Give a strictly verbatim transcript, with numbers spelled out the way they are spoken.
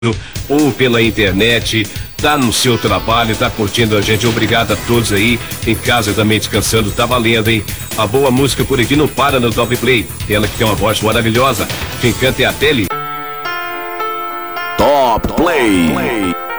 ou pela internet, tá no seu trabalho, tá curtindo a gente. Obrigado a todos aí, em casa também descansando, tá valendo, hein? A boa música por aqui não para no Top Play. Ela que tem uma voz maravilhosa, quem canta é a Tele. Top Play.